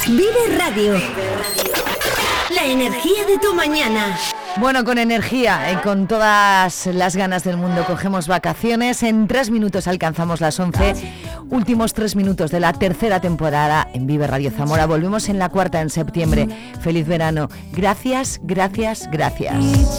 Vive Radio. La energía de tu mañana. Bueno, con energía y con todas las ganas del mundo cogemos vacaciones. En 3 minutos alcanzamos las 11. Últimos 3 minutos de la tercera temporada en Vive Radio Zamora. Volvemos en la cuarta en septiembre. Feliz verano. Gracias, gracias, gracias.